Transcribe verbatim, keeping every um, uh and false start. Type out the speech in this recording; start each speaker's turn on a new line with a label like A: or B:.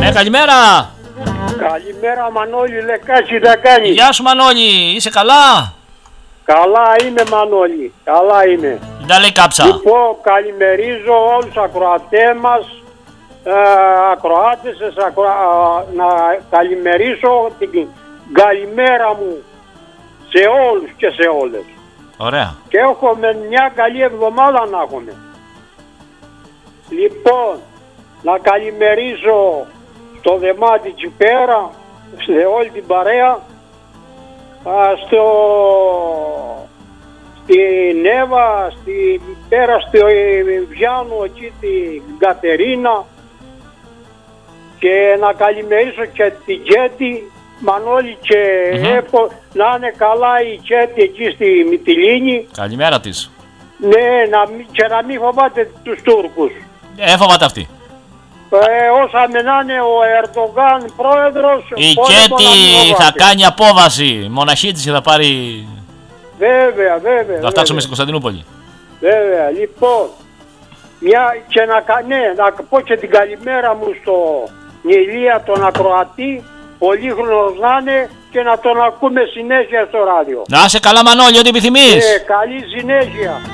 A: Ναι, καλημέρα.
B: Καλημέρα Μανώλη, Λεκάση θα κάνει.
A: Γεια σου Μανώλη, είσαι καλά?
B: Καλά είμαι Μανώλη, καλά είμαι.
A: Δεν λέει κάψα.
B: Λοιπόν, καλημερίζω όλους τους ακροατές μας, ε, ακροάτες, ακροα... να καλημερίσω την καλημέρα μου σε όλους και σε όλες.
A: Ωραία.
B: Και έχουμε μια καλή εβδομάδα να έχουμε. Λοιπόν, να καλημερίσω στο δεμάτι Τσιπέρα, σε όλη την παρέα, α, στο, στην Εύα, στην πέρα στο Βιάνο, εκεί την Κατερίνα, και να καλημερίσω και την Κέτη, Μανώλη, και
A: Mm-hmm.
B: έπο, να είναι καλά η Κέτη εκεί στη Μυτιλήνη.
A: Καλημέρα της.
B: Ναι, να, μην- και να μην φοβάται τους Τούρκους.
A: Ε, φοβάται αυτή.
B: Ε, όσα με να είναι ο Ερντογάν πρόεδρος,
A: Η
B: πόλεμο να
A: Κέτη
B: μην
A: θα
B: φοβάται.
A: κάνει απόβαση. Μοναχή της και θα πάρει.
B: Βέβαια, βέβαια.
A: Θα φτάσουμε
B: βέβαια.
A: στην Κωνσταντινούπολη.
B: Βέβαια, λοιπόν, μια, και να, κα- ναι, να πω και την καλημέρα μου στο Ηλία τον ακροατή, πολύχρονος να είναι, και να τον ακούμε συνέχεια στο ράδιο.
A: Να είσαι καλά Μανώλη, ό,τι επιθυμείς.
B: Ε, καλή συνέχεια.